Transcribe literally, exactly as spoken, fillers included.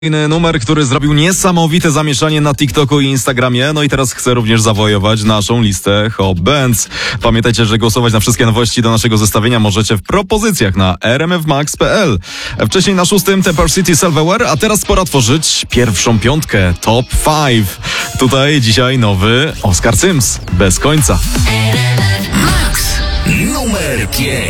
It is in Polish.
Numer, który zrobił niesamowite zamieszanie na TikToku i Instagramie, no i teraz chce również zawojować naszą listę Hot Bands. Pamiętajcie, że głosować na wszystkie nowości do naszego zestawienia możecie w propozycjach na r m f max kropka p l. Wcześniej na szóstym Temper City Silverware, a teraz pora tworzyć pierwszą piątkę Top pięć. Tutaj dzisiaj nowy Oscar Sims, Bez końca. Max numer pięć.